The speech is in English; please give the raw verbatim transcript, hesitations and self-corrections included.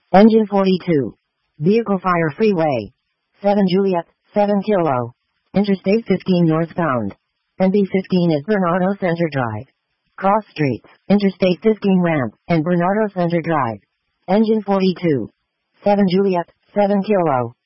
Engine forty-two. Vehicle fire freeway. seven Juliet, seven Kilo. Interstate fifteen northbound. N B fifteen at Bernardo Center Drive. Cross streets, Interstate fifteen ramp, and Bernardo Center Drive. Engine forty-two. seven Juliet, seven Kilo.